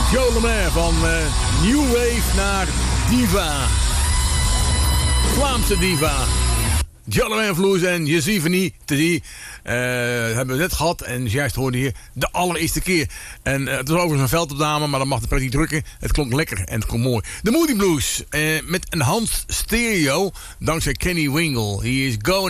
Joe Lemaire van New Wave naar Diva. Vlaamse diva. Joe Lemaire Vloes en Yesivani Teddy hebben we net gehad. En juist hoorde je de allereerste keer. En het was overigens een veldopname, maar dat mag de pret niet drukken. Het klonk lekker en het klonk mooi. De Moody Blues met een Hans Stereo dankzij Kenny Wingle. He is going